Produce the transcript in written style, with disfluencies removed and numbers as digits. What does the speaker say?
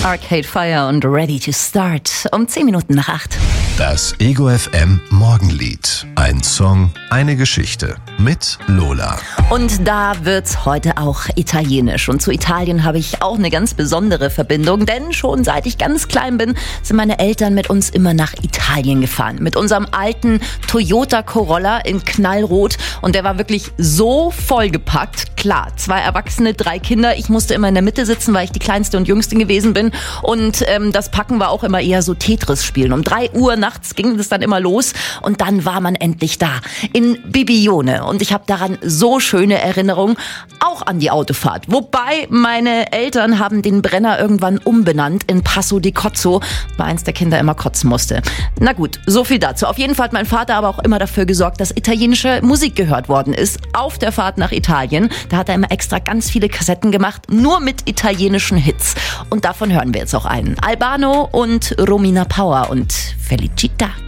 Arcade Fire und Ready to Start um 10 Minuten nach 8. Das Ego FM Morgenlied. Ein Song, eine Geschichte mit Lola. Und da wird's heute auch italienisch. Und zu Italien habe ich auch eine ganz besondere Verbindung, denn schon seit ich ganz klein bin, sind meine Eltern mit uns immer nach Italien gefahren. Mit unserem alten Toyota Corolla in Knallrot. Und der war wirklich so vollgepackt. Klar, 2 Erwachsene, 3 Kinder. Ich musste immer in der Mitte sitzen, weil ich die Kleinste und Jüngste gewesen bin. Und das Packen war auch immer eher so Tetris spielen. Um 3 Uhr nachts ging es dann immer los und dann war man endlich da in Bibione. Und ich habe daran so schöne Erinnerungen, auch an die Autofahrt. Wobei meine Eltern haben den Brenner irgendwann umbenannt in Passo di Cozzo, weil eins der Kinder immer kotzen musste. Na gut, so viel dazu. Auf jeden Fall hat mein Vater aber auch immer dafür gesorgt, dass italienische Musik gehört worden ist auf der Fahrt nach Italien. Da hat er immer extra ganz viele Kassetten gemacht, nur mit italienischen Hits. Und davon hören wir jetzt auch einen. Albano und Romina Power und Felicita.